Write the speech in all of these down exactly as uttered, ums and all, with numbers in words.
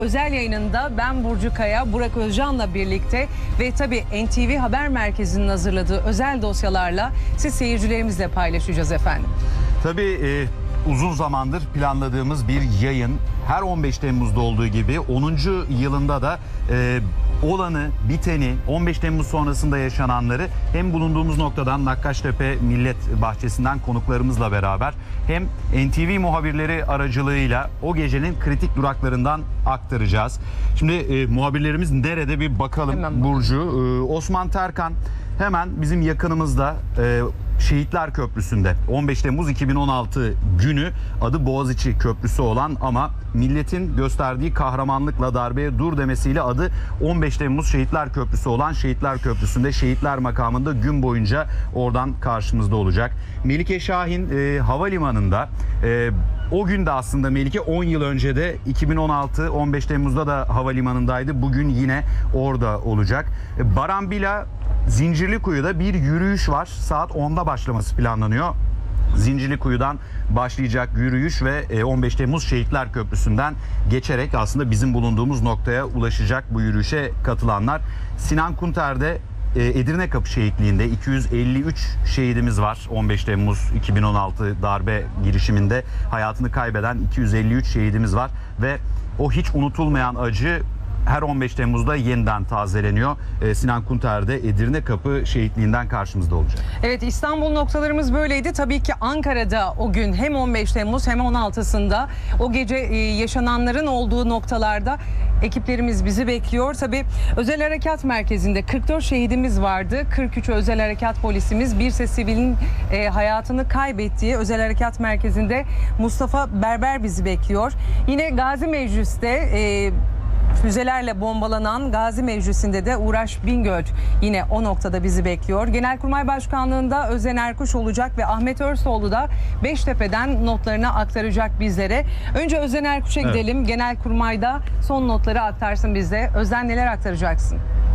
Özel yayınında ben Burcu Kaya, Burak Özcan'la birlikte ve tabii N T V Haber Merkezi'nin hazırladığı özel dosyalarla siz seyircilerimizle paylaşacağız efendim. Tabii e, uzun zamandır planladığımız bir yayın, her on beş Temmuz'da olduğu gibi onuncu yılında da e, olanı, biteni, on beş Temmuz sonrasında yaşananları hem bulunduğumuz noktadan Nakkaştepe Millet Bahçesi'nden konuklarımızla beraber hem N T V muhabirleri aracılığıyla o gecenin kritik duraklarından aktaracağız. Şimdi e, muhabirlerimiz nerede bir bakalım. Hemen Burcu. E, Osman Terkan hemen bizim yakınımızda, e, Şehitler Köprüsü'nde on beş Temmuz iki bin on altı günü adı Boğaziçi Köprüsü olan ama milletin gösterdiği kahramanlıkla darbeye dur demesiyle adı on beş Temmuz Şehitler Köprüsü olan Şehitler Köprüsü'nde Şehitler makamında gün boyunca oradan karşımızda olacak. Melike Şahin e, havalimanında. E, o gün de aslında Melike on yıl önce de iki bin on altı on beş Temmuz'da da havalimanındaydı. Bugün yine orada olacak. E, Baran Bila Zincirlikuyu'da bir yürüyüş var. Saat onda başlaması planlanıyor. Zincirlikuyu'dan başlayacak yürüyüş ve on beş Temmuz Şehitler Köprüsü'nden geçerek aslında bizim bulunduğumuz noktaya ulaşacak bu yürüyüşe katılanlar. Sinan Kunter'de Edirne Kapı Şehitliği'nde iki yüz elli üç şehidimiz var. on beş Temmuz iki bin on altı darbe girişiminde hayatını kaybeden iki yüz elli üç şehidimiz var ve o hiç unutulmayan acı her on beş Temmuz'da yeniden tazeleniyor. Ee, Sinan Kunter'de Edirne Kapı Şehitliği'nden karşımızda olacak. Evet, İstanbul noktalarımız böyleydi. Tabii ki Ankara'da o gün hem on beş Temmuz hem on altısında o gece yaşananların olduğu noktalarda ekiplerimiz bizi bekliyor. Tabii Özel Harekat Merkezi'nde kırk dört şehidimiz vardı. kırk üç Özel Harekat Polisimiz, bir ise sivilin e, hayatını kaybettiği Özel Harekat Merkezi'nde Mustafa Berber bizi bekliyor. Yine Gazi Meclis'te e, füzelerle bombalanan Gazi Meclisi'nde de Uğraş Bingöl yine o noktada bizi bekliyor. Genelkurmay Başkanlığı'nda Özen Erkuş olacak ve Ahmet Örsoğlu da Beştepe'den notlarını aktaracak bizlere. Önce Özen Erkuş'a evet. gidelim. Genelkurmay'da son notları aktarsın bize. Özen, neler aktaracaksın?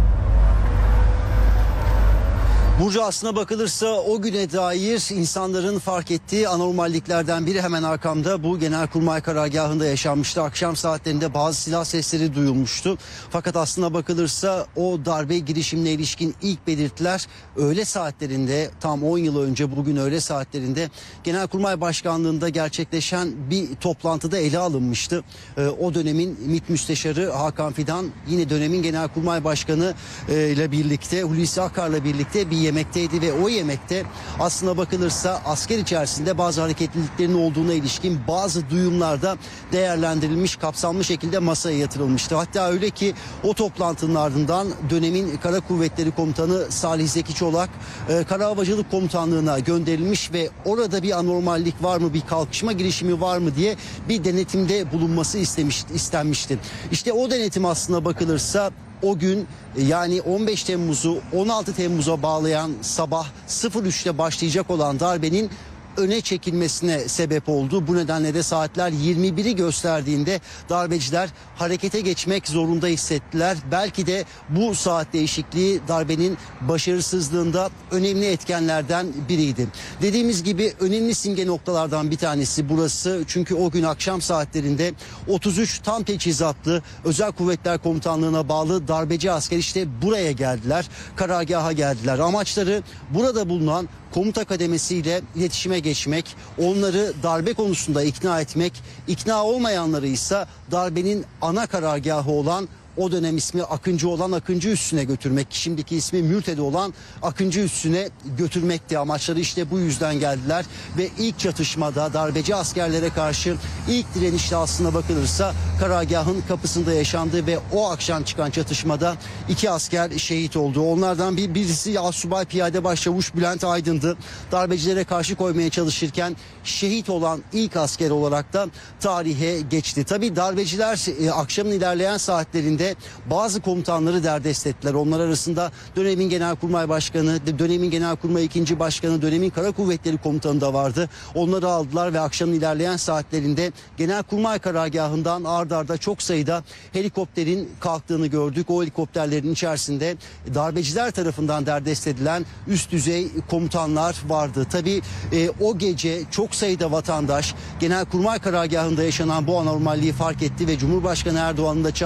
Burcu, aslına bakılırsa o güne dair insanların fark ettiği anormalliklerden biri hemen arkamda bu Genelkurmay karargahında yaşanmıştı. Akşam saatlerinde bazı silah sesleri duyulmuştu. Fakat aslına bakılırsa o darbe girişimine ilişkin ilk belirtiler öğle saatlerinde, tam on yıl önce bugün öğle saatlerinde Genelkurmay Başkanlığı'nda gerçekleşen bir toplantıda ele alınmıştı. Ee, o dönemin MİT Müsteşarı Hakan Fidan yine dönemin Genelkurmay Başkanı e, ile birlikte, Hulusi Akar'la birlikte bir yemekteydi ve o yemekte aslına bakılırsa asker içerisinde bazı hareketliliklerin olduğuna ilişkin bazı duyumlarda değerlendirilmiş, kapsamlı şekilde masaya yatırılmıştı. Hatta öyle ki o toplantının ardından dönemin Kara Kuvvetleri Komutanı Salih Zeki Çolak e, Kara Havacılık Komutanlığı'na gönderilmiş ve orada bir anormallik var mı, bir kalkışma girişimi var mı diye bir denetimde bulunması istemiş, istenmişti. İşte o denetim aslına bakılırsa o gün, yani on beş Temmuz'u on altı Temmuz'a bağlayan sabah sıfır üçte başlayacak olan darbenin öne çekilmesine sebep oldu. Bu nedenle de saatler yirmi biri gösterdiğinde darbeciler harekete geçmek zorunda hissettiler. Belki de bu saat değişikliği darbenin başarısızlığında önemli etkenlerden biriydi. Dediğimiz gibi önemli simge noktalardan bir tanesi burası. Çünkü o gün akşam saatlerinde otuz üç tam teçhizatlı Özel Kuvvetler Komutanlığı'na bağlı darbeci asker işte buraya geldiler. Karargaha geldiler. Amaçları burada bulunan komuta kademesiyle iletişime geçmek, onları darbe konusunda ikna etmek, ikna olmayanları ise darbenin ana karargahı olan, o dönem ismi Akıncı olan Akıncı Üssü'ne götürmek, şimdiki ismi Mürtede olan Akıncı Üssü'ne götürmekti. Amaçları işte bu yüzden geldiler ve ilk çatışmada darbeci askerlere karşı ilk direnişte aslına bakılırsa karargahın kapısında yaşandı ve o akşam çıkan çatışmada iki asker şehit oldu. Onlardan bir birisi Asubay Piyade Başçavuş Bülent Aydın'dı. Darbecilere karşı koymaya çalışırken şehit olan ilk asker olarak da tarihe geçti. Tabii darbeciler e, akşamın ilerleyen saatlerinde içerisinde bazı komutanları derdest ettiler. Onlar arasında dönemin Genelkurmay Başkanı, dönemin Genelkurmay ikinci Başkanı, dönemin Kara Kuvvetleri Komutanı da vardı. Onları aldılar ve akşamın ilerleyen saatlerinde Genelkurmay karargahından ard arda çok sayıda helikopterin kalktığını gördük. O helikopterlerin içerisinde darbeciler tarafından derdest edilen üst düzey komutanlar vardı. Tabii e, o gece çok sayıda vatandaş Genelkurmay karargahında yaşanan bu anormalliği fark etti ve Cumhurbaşkanı Erdoğan'ın da